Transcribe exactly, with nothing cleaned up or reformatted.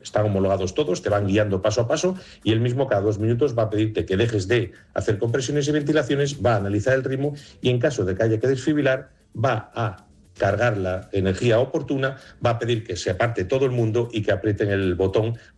están homologados todos, te van guiando paso a paso y él mismo cada dos minutos va a pedirte que dejes de hacer compresiones y ventilaciones, va a analizar el ritmo y en caso de que haya que desfibrilar, va a cargar la energía oportuna, va a pedir que se aparte todo el mundo y que aprieten el botón